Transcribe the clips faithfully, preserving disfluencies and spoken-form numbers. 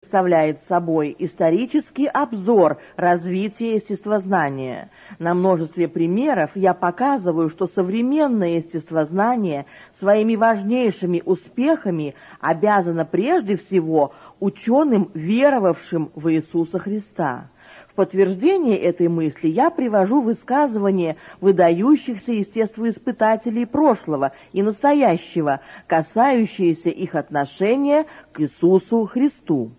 представляет собой исторический обзор развития естествознания. На множестве примеров я показываю, что современное естествознание своими важнейшими успехами обязано прежде всего ученым, веровавшим в Иисуса Христа. В подтверждение этой мысли я привожу высказывания выдающихся естествоиспытателей прошлого и настоящего, касающиеся их отношения к Иисусу Христу.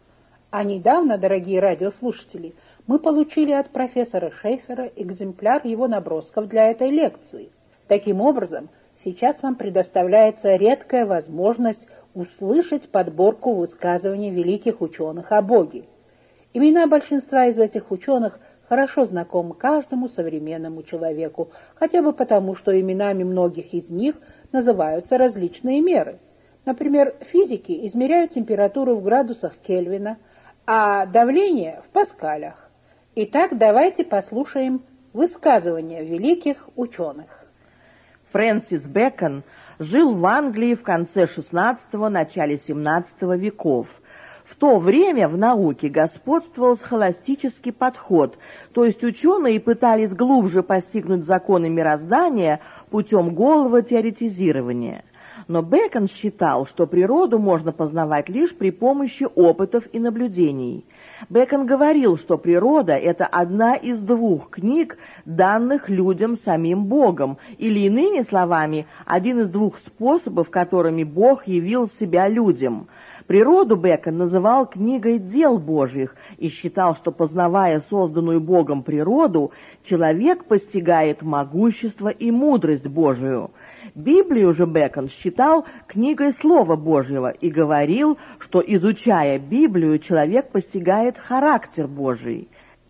А недавно, дорогие радиослушатели, мы получили от профессора Шейфера экземпляр его набросков для этой лекции. Таким образом, сейчас вам предоставляется редкая возможность услышать подборку высказываний великих ученых о Боге. Имена большинства из этих ученых хорошо знакомы каждому современному человеку, хотя бы потому, что именами многих из них называются различные меры. Например, физики измеряют температуру в градусах Кельвина, а давление в паскалях. Итак, давайте послушаем высказывания великих ученых. Фрэнсис Бэкон жил в Англии в конце шестнадцатого – начале семнадцатого веков. В то время в науке господствовал схоластический подход, то есть ученые пытались глубже постигнуть законы мироздания путем голого теоретизирования. Но Бэкон считал, что природу можно познавать лишь при помощи опытов и наблюдений. Бэкон говорил, что природа – это одна из двух книг, данных людям самим Богом, или, иными словами, один из двух способов, которыми Бог явил себя людям. Природу Бэкон называл книгой дел Божьих и считал, что, познавая созданную Богом природу, человек постигает могущество и мудрость Божию. Библию же Бэкон считал книгой Слова Божьего и говорил, что, изучая Библию, человек постигает характер Божий.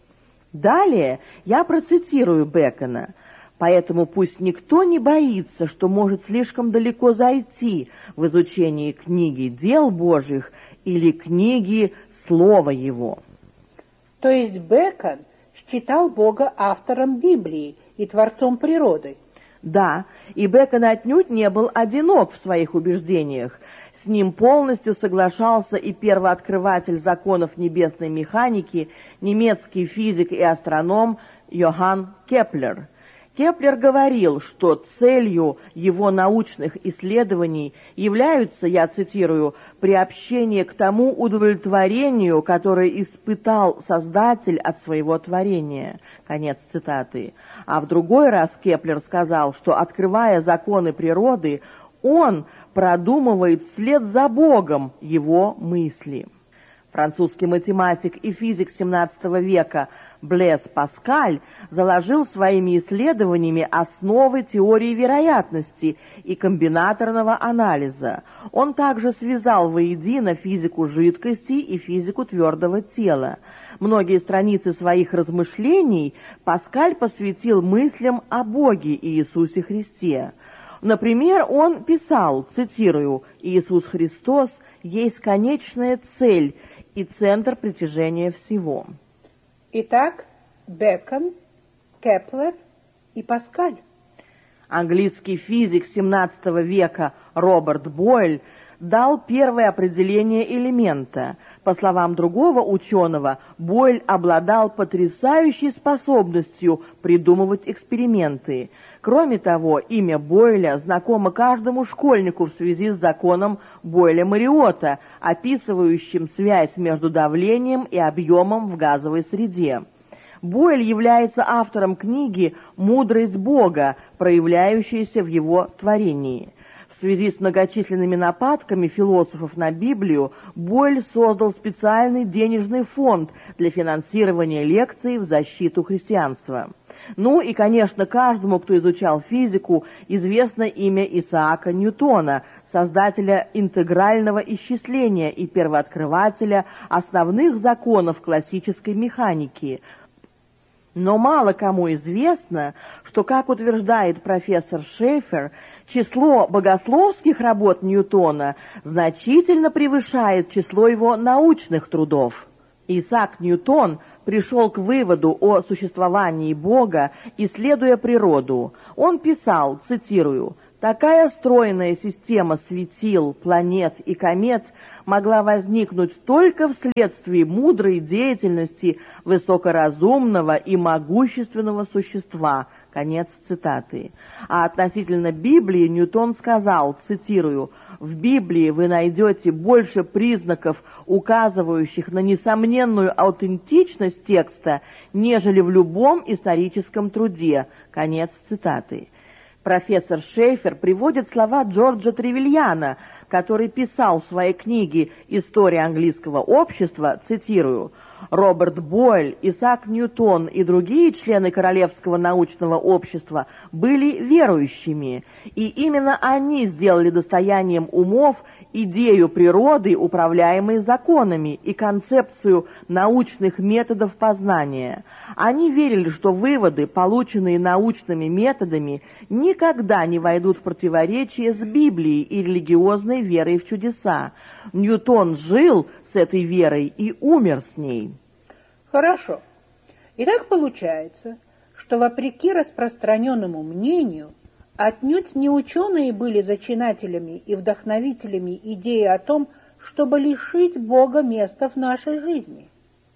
Далее я процитирую Бэкона. Поэтому пусть никто не боится, что может слишком далеко зайти в изучении книги дел Божьих или книги Слова Его. То есть Бэкон считал Бога автором Библии и творцом природы. Да, и Бэкон отнюдь не был одинок в своих убеждениях. С ним полностью соглашался и первооткрыватель законов небесной механики, немецкий физик и астроном Йоганн Кеплер. Кеплер говорил, что целью его научных исследований являются, я цитирую, «приобщение к тому удовлетворению, которое испытал Создатель от своего творения». Конец цитаты. А в другой раз Кеплер сказал, что, открывая законы природы, он продумывает вслед за Богом его мысли. Французский математик и физик семнадцатого века Блез Паскаль заложил своими исследованиями основы теории вероятности и комбинаторного анализа. Он также связал воедино физику жидкости и физику твердого тела. Многие страницы своих размышлений Паскаль посвятил мыслям о Боге и Иисусе Христе. Например, он писал, цитирую, «Иисус Христос есть конечная цель и центр притяжения всего». Итак, Бэкон, Кеплер и Паскаль. Английский физик семнадцатого века Роберт Бойль дал первое определение элемента. По словам другого ученого, Бойль обладал потрясающей способностью придумывать эксперименты. Кроме того, имя Бойля знакомо каждому школьнику в связи с законом Бойля-Мариотта, описывающим связь между давлением и объемом в газовой среде. Бойль является автором книги «Мудрость Бога», проявляющаяся в его творении. В связи с многочисленными нападками философов на Библию Бойль создал специальный денежный фонд для финансирования лекций в защиту христианства. Ну и, конечно, каждому, кто изучал физику, известно имя Исаака Ньютона, создателя интегрального исчисления и первооткрывателя основных законов классической механики. Но мало кому известно, что, как утверждает профессор Шейфер, число богословских работ Ньютона значительно превышает число его научных трудов. Исаак Ньютон пришел к выводу о существовании Бога, исследуя природу. Он писал, цитирую, «Такая стройная система светил, планет и комет могла возникнуть только вследствие мудрой деятельности высокоразумного и могущественного существа. Конец цитаты. А относительно Библии Ньютон сказал, цитирую, «В Библии вы найдете больше признаков, указывающих на несомненную аутентичность текста, нежели в любом историческом труде». Конец цитаты. Профессор Шейфер приводит слова Джорджа Тревельяна, который писал в своей книге «История английского общества», цитирую, «Роберт Бойль, Исаак Ньютон и другие члены Королевского научного общества были верующими, и именно они сделали достоянием умов идею природы, управляемой законами, и концепцию научных методов познания. Они верили, что выводы, полученные научными методами, никогда не войдут в противоречие с Библией и религиозной верой в чудеса. Ньютон жил с этой верой и умер с ней». Хорошо. Итак, получается, что вопреки распространенному мнению, отнюдь не ученые были зачинателями и вдохновителями идеи о том, чтобы лишить Бога места в нашей жизни.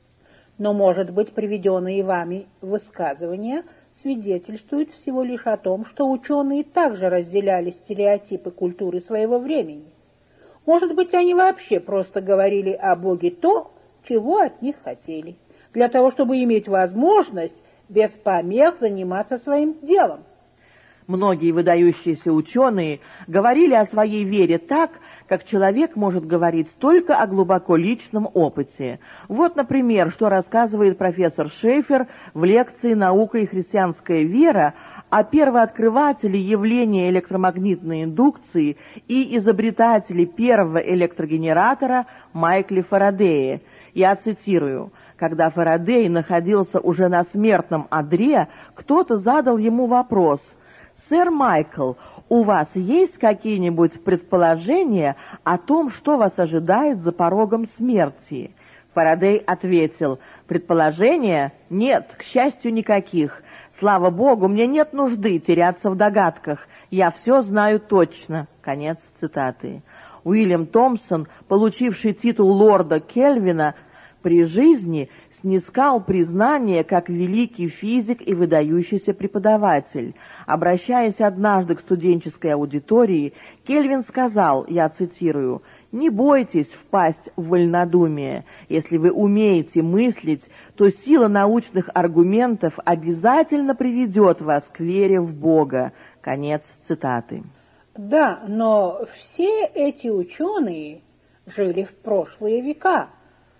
Но, может быть, приведенные вами высказывания свидетельствуют всего лишь о том, что ученые также разделяли стереотипы культуры своего времени. Может быть, они вообще просто говорили о Боге то, чего от них хотели, для того, чтобы иметь возможность без помех заниматься своим делом. Многие выдающиеся ученые говорили о своей вере так, как человек может говорить только о глубоко личном опыте. Вот, например, что рассказывает профессор Шейфер в лекции «Наука и христианская вера» о первооткрывателе явления электромагнитной индукции и изобретателе первого электрогенератора Майкле Фарадее. Я цитирую. «Когда Фарадей находился уже на смертном одре, кто-то задал ему вопрос: «Сэр Майкл, у вас есть какие-нибудь предположения о том, что вас ожидает за порогом смерти?» Фарадей ответил: «Предположения? Нет, к счастью, никаких. Слава Богу, мне нет нужды теряться в догадках. Я все знаю точно». Конец цитаты. Уильям Томпсон, получивший титул лорда Кельвина, при жизни снискал признание как великий физик и выдающийся преподаватель. Обращаясь однажды к студенческой аудитории, Кельвин сказал, я цитирую, «Не бойтесь впасть в вольнодумие. Если вы умеете мыслить, то сила научных аргументов обязательно приведет вас к вере в Бога». Конец цитаты. Да, но все эти ученые жили в прошлые века.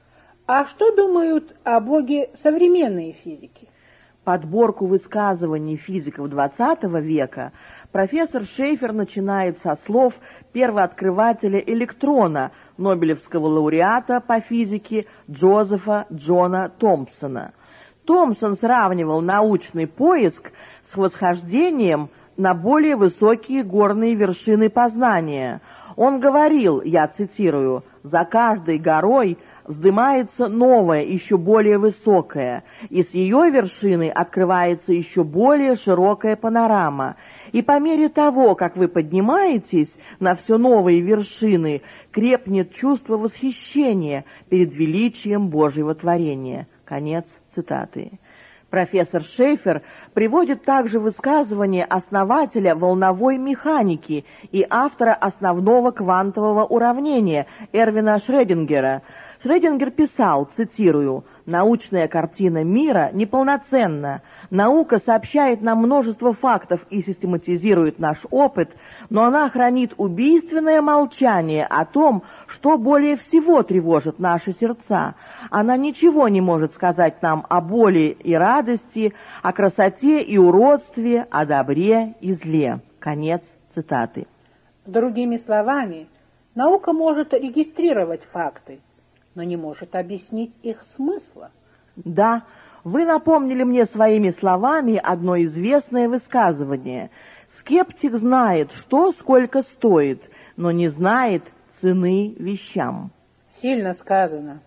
А что думают о Боге современные физики? Подборку высказываний физиков двадцатого века профессор Шейфер начинает со слов первооткрывателя электрона, нобелевского лауреата по физике Джозефа Джона Томпсона. Томпсон сравнивал научный поиск с восхождением на более высокие горные вершины познания. Он говорил, я цитирую, «За каждой горой вздымается новая, еще более высокая, и с ее вершины открывается еще более широкая панорама. И по мере того, как вы поднимаетесь на все новые вершины, крепнет чувство восхищения перед величием Божьего творения». Конец цитаты. Профессор Шейфер приводит также высказывание основателя волновой механики и автора основного квантового уравнения Эрвина Шрёдингера. Шрёдингер писал, цитирую, «Научная картина мира неполноценна. Наука сообщает нам множество фактов и систематизирует наш опыт, но она хранит убийственное молчание о том, что более всего тревожит наши сердца. Она ничего не может сказать нам о боли и радости, о красоте и уродстве, о добре и зле». Конец цитаты. Другими словами, наука может регистрировать факты, но не может объяснить их смысла. Да, вы напомнили мне своими словами одно известное высказывание. Скептик знает, что сколько стоит, но не знает цены вещам. Сильно сказано.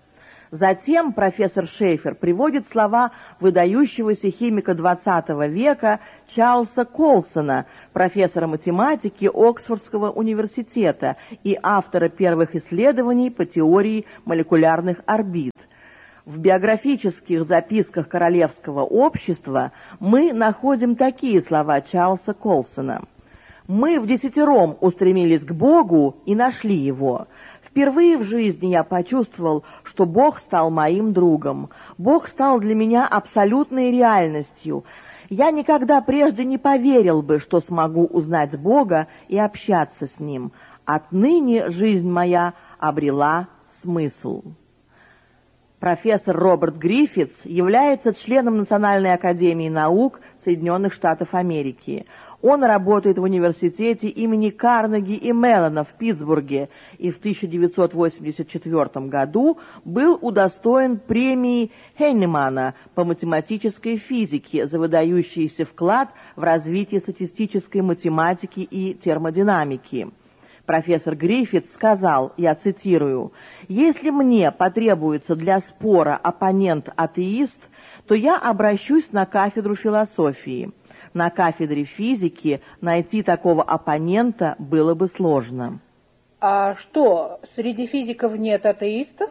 Затем профессор Шейфер приводит слова выдающегося химика двадцатого века Чарльза Колсона, профессора математики Оксфордского университета и автора первых исследований по теории молекулярных орбит. В биографических записках Королевского общества мы находим такие слова Чарльза Колсона. «Мы вдесятером устремились к Богу и нашли Его. Впервые в жизни я почувствовал, что Бог стал моим другом. Бог стал для меня абсолютной реальностью. Я никогда прежде не поверил бы, что смогу узнать Бога и общаться с Ним. Отныне жизнь моя обрела смысл». Профессор Роберт Гриффитс является членом Национальной академии наук Соединенных Штатов Америки. Он работает в университете имени Карнеги и Меллона в Питтсбурге и в тысяча девятьсот восемьдесят четвёртом году был удостоен премии Хейнемана по математической физике за выдающийся вклад в развитие статистической математики и термодинамики. Профессор Гриффитс сказал, я цитирую, «Если мне потребуется для спора оппонент-атеист, то я обращусь на кафедру философии. На кафедре физики найти такого оппонента было бы сложно». А что, среди физиков нет атеистов?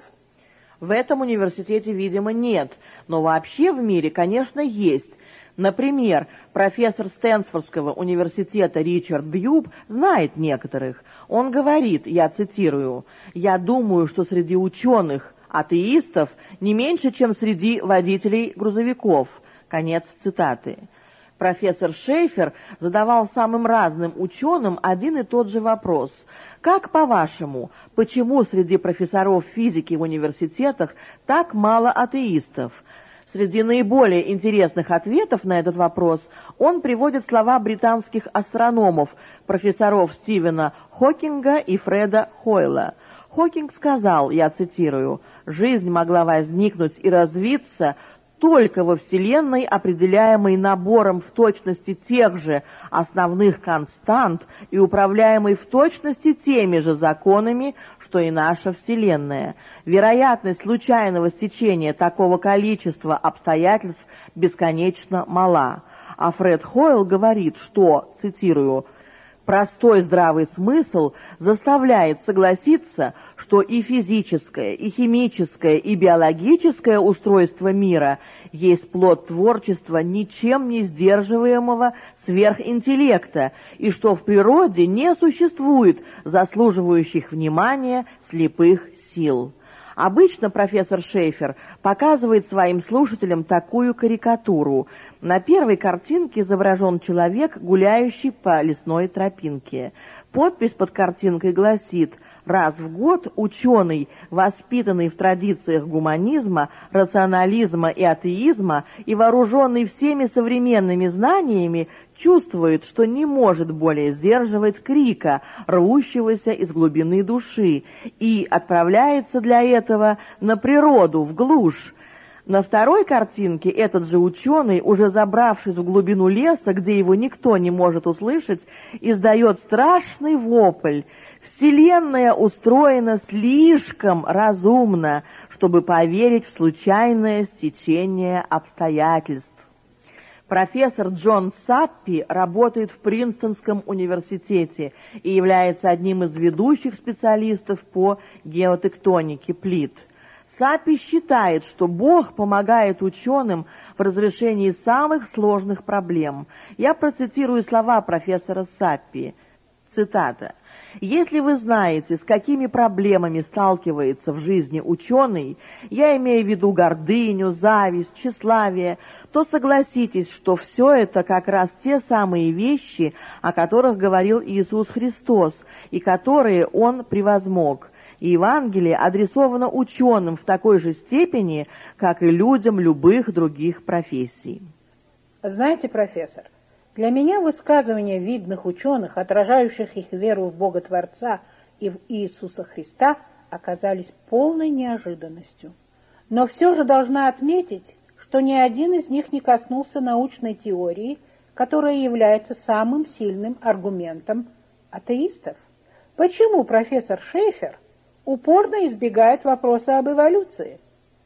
В этом университете, видимо, нет, но вообще в мире, конечно, есть. Например, профессор Стэнфордского университета Ричард Бьюб знает некоторых. Он говорит, я цитирую, «Я думаю, что среди ученых атеистов не меньше, чем среди водителей грузовиков». Конец цитаты. Профессор Шейфер задавал самым разным ученым один и тот же вопрос. Как, по-вашему, почему среди профессоров физики в университетах так мало атеистов? Среди наиболее интересных ответов на этот вопрос он приводит слова британских астрономов, профессоров Стивена Хокинга и Фреда Хойла. Хокинг сказал, я цитирую, «Жизнь могла возникнуть и развиться только во Вселенной, определяемой набором в точности тех же основных констант и управляемой в точности теми же законами, что и наша Вселенная. Вероятность случайного стечения такого количества обстоятельств бесконечно мала». А Фред Хойл говорит, что, цитирую, «Простой здравый смысл заставляет согласиться, что и физическое, и химическое, и биологическое устройство мира есть плод творчества ничем не сдерживаемого сверхинтеллекта, и что в природе не существует заслуживающих внимания слепых сил». Обычно профессор Шейфер показывает своим слушателям такую карикатуру. На первой картинке изображен человек, гуляющий по лесной тропинке. Подпись под картинкой гласит: «Раз в год ученый, воспитанный в традициях гуманизма, рационализма и атеизма и вооруженный всеми современными знаниями, чувствует, что не может более сдерживать крика, рвущегося из глубины души, и отправляется для этого на природу, в глушь». На второй картинке этот же ученый, уже забравшись в глубину леса, где его никто не может услышать, издает страшный вопль. Вселенная устроена слишком разумно, чтобы поверить в случайное стечение обстоятельств. Профессор Джон Саппи работает в Принстонском университете и является одним из ведущих специалистов по геотектонике плит. Саппи считает, что Бог помогает ученым в разрешении самых сложных проблем. Я процитирую слова профессора Саппи. Цитата. «Если вы знаете, с какими проблемами сталкивается в жизни ученый, я имею в виду гордыню, зависть, тщеславие, то согласитесь, что все это как раз те самые вещи, о которых говорил Иисус Христос, и которые Он превозмог. И Евангелие адресовано ученым в такой же степени, как и людям любых других профессий». Знаете, профессор, для меня высказывания видных ученых, отражающих их веру в Бога Творца и в Иисуса Христа, оказались полной неожиданностью. Но все же должна отметить, что ни один из них не коснулся научной теории, которая является самым сильным аргументом атеистов. Почему профессор Шейфер упорно избегает вопроса об эволюции?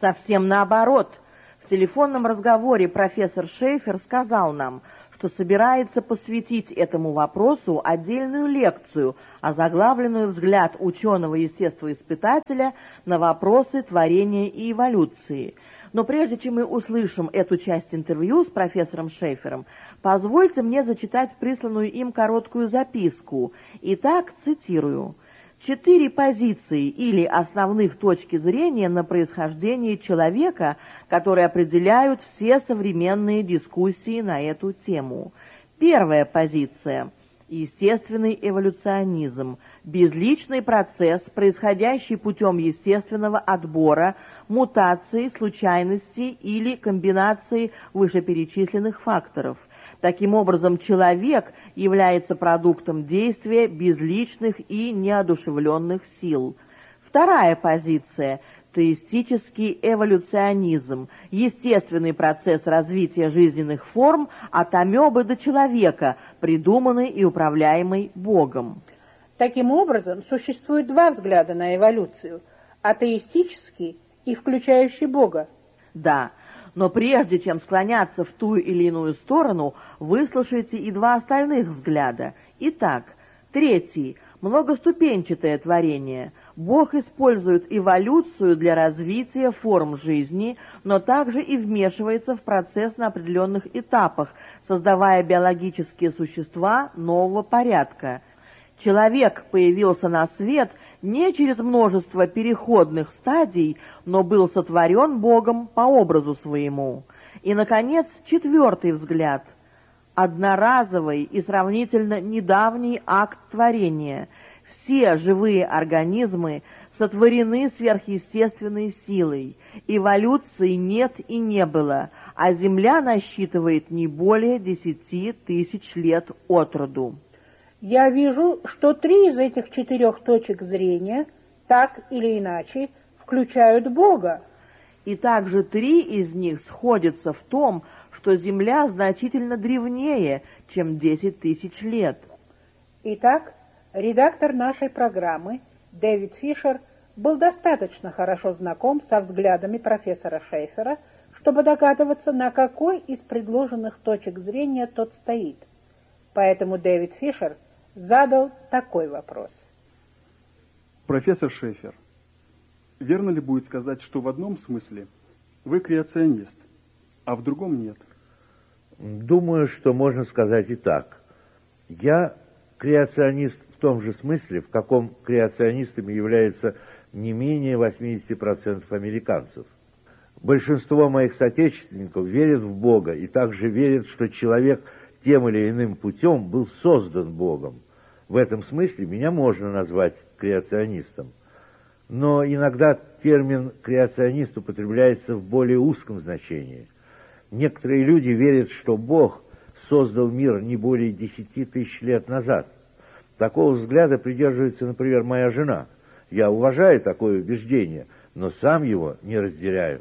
Совсем наоборот. В телефонном разговоре профессор Шейфер сказал нам, что собирается посвятить этому вопросу отдельную лекцию, озаглавленную «Взгляд ученого-естествоиспытателя на вопросы творения и эволюции». Но прежде чем мы услышим эту часть интервью с профессором Шейфером, позвольте мне зачитать присланную им короткую записку. Итак, цитирую. Четыре позиции или основных точки зрения на происхождение человека, которые определяют все современные дискуссии на эту тему. Первая позиция – естественный эволюционизм, безличный процесс, происходящий путем естественного отбора, мутации, случайности или комбинации вышеперечисленных факторов. Таким образом, человек является продуктом действия безличных и неодушевленных сил. Вторая позиция – теистический эволюционизм, естественный процесс развития жизненных форм от амебы до человека, придуманный и управляемый Богом. Таким образом, существует два взгляда на эволюцию – атеистический и включающий Бога. Да. Но прежде чем склоняться в ту или иную сторону, выслушайте и два остальных взгляда. Итак, третий – многоступенчатое творение. Бог использует эволюцию для развития форм жизни, но также и вмешивается в процесс на определенных этапах, создавая биологические существа нового порядка. Человек появился на свет не через множество переходных стадий, но был сотворен Богом по образу своему. И, наконец, четвертый взгляд. Одноразовый и сравнительно недавний акт творения. Все живые организмы сотворены сверхъестественной силой. Эволюции нет и не было, а Земля насчитывает не более десяти тысяч лет от роду. Я вижу, что три из этих четырех точек зрения, так или иначе, включают Бога. И также три из них сходятся в том, что Земля значительно древнее, чем десять тысяч лет. Итак, редактор нашей программы Дэвид Фишер был достаточно хорошо знаком со взглядами профессора Шейфера, чтобы догадываться, на какой из предложенных точек зрения тот стоит. Поэтому Дэвид Фишер задал такой вопрос. Профессор Шейфер, верно ли будет сказать, что в одном смысле вы креационист, а в другом нет? Думаю, что можно сказать и так. Я креационист в том же смысле, в каком креационистами являются не менее восемьдесят процентов американцев. Большинство моих соотечественников верят в Бога и также верят, что человек тем или иным путем был создан Богом. В этом смысле меня можно назвать креационистом. Но иногда термин «креационист» употребляется в более узком значении. Некоторые люди верят, что Бог создал мир не более десяти тысяч лет назад. Такого взгляда придерживается, например, моя жена. Я уважаю такое убеждение, но сам его не разделяю.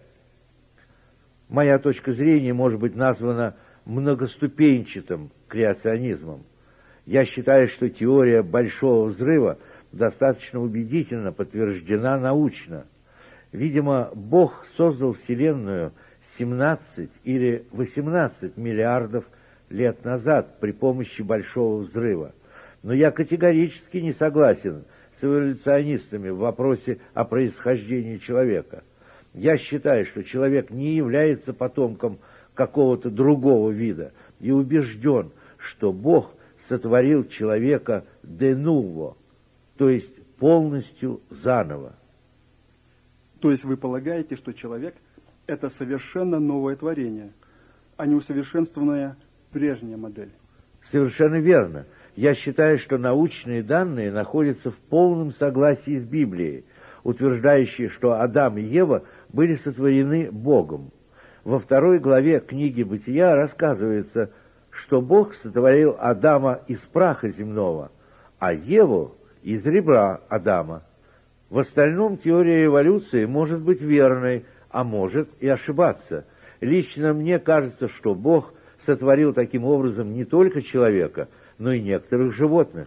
Моя точка зрения может быть названа многоступенчатым креационизмом. Я считаю, что теория Большого взрыва достаточно убедительно подтверждена научно. Видимо, Бог создал Вселенную семнадцать или восемнадцать миллиардов лет назад при помощи Большого взрыва. Но я категорически не согласен с эволюционистами в вопросе о происхождении человека. Я считаю, что человек не является потомком какого-то другого вида и убежден, что Бог сотворил человека de novo, то есть полностью заново. То есть вы полагаете, что человек – это совершенно новое творение, а не усовершенствованная прежняя модель? Совершенно верно. Я считаю, что научные данные находятся в полном согласии с Библией, утверждающей, что Адам и Ева были сотворены Богом. Во второй главе книги «Бытия» рассказывается, что Бог сотворил Адама из праха земного, а Еву из ребра Адама. В остальном теория эволюции может быть верной, а может и ошибаться. Лично мне кажется, что Бог сотворил таким образом не только человека, но и некоторых животных.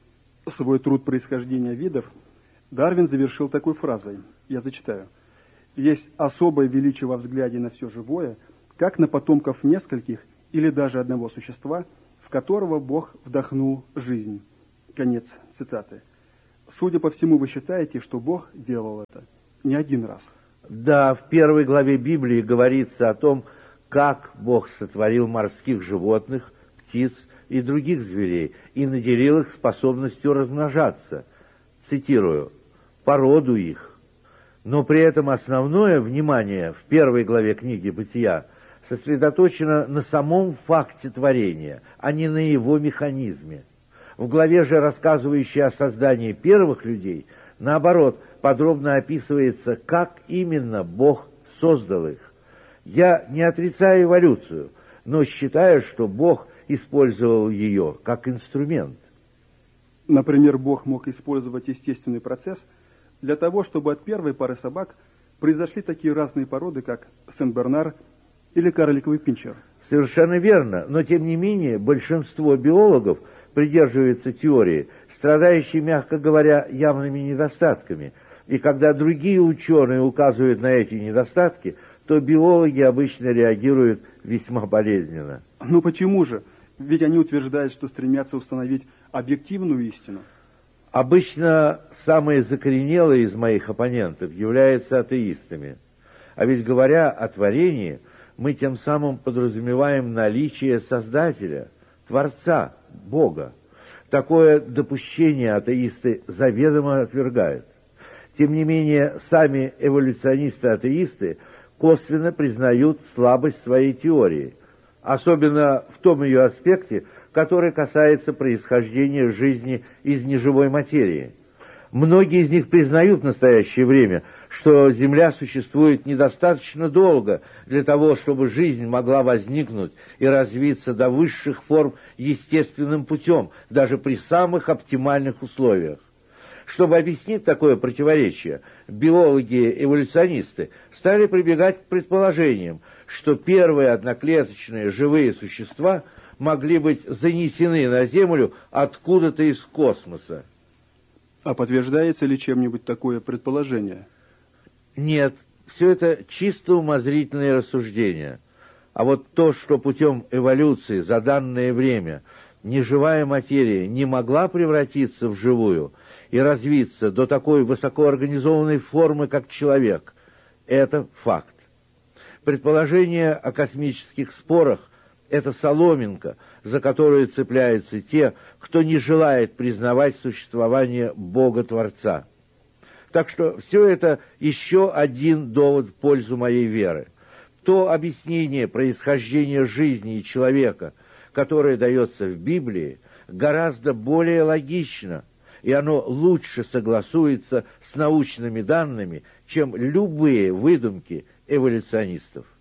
Свой труд происхождения видов Дарвин завершил такой фразой, я зачитаю. есть особое величие во взгляде на все живое, как на потомков нескольких или даже одного существа, в которого Бог вдохнул жизнь. Конец цитаты. Судя по всему, вы считаете, что Бог делал это не один раз. Да, в первой главе Библии говорится о том, как Бог сотворил морских животных, птиц и других зверей и наделил их способностью размножаться. Цитирую, «по роду их». Но при этом основное внимание в первой главе книги «Бытия» сосредоточено на самом факте творения, а не на его механизме. В главе же, рассказывающей о создании первых людей, наоборот, подробно описывается, как именно Бог создал их. Я не отрицаю эволюцию, но считаю, что Бог использовал ее как инструмент. Например, Бог мог использовать естественный процесс для того, чтобы от первой пары собак произошли такие разные породы, как Сен-Бернар или карликовый пинчер. Совершенно верно, но тем не менее большинство биологов придерживается теории, страдающей, мягко говоря, явными недостатками. И когда другие ученые указывают на эти недостатки, то биологи обычно реагируют весьма болезненно. Ну почему же? Ведь они утверждают, что стремятся установить объективную истину. Обычно самые закоренелые из моих оппонентов являются атеистами. А ведь, говоря о творении, мы тем самым подразумеваем наличие Создателя, Творца, Бога. Такое допущение атеисты заведомо отвергают. Тем не менее, сами эволюционисты-атеисты косвенно признают слабость своей теории, особенно в том ее аспекте, который касается происхождения жизни из неживой материи. Многие из них признают в настоящее время, что Земля существует недостаточно долго для того, чтобы жизнь могла возникнуть и развиться до высших форм естественным путем, даже при самых оптимальных условиях. Чтобы объяснить такое противоречие, биологи-эволюционисты стали прибегать к предположениям, что первые одноклеточные живые существа могли быть занесены на Землю откуда-то из космоса. А подтверждается ли чем-нибудь такое предположение? Нет, все это чисто умозрительные рассуждения. А вот то, что путем эволюции за данное время неживая материя не могла превратиться в живую и развиться до такой высокоорганизованной формы, как человек, это факт. Предположение о космических спорах – это соломинка, за которую цепляются те, кто не желает признавать существование Бога-Творца. Так что все это еще один довод в пользу моей веры. То объяснение происхождения жизни и человека, которое дается в Библии, гораздо более логично, и оно лучше согласуется с научными данными, чем любые выдумки эволюционистов.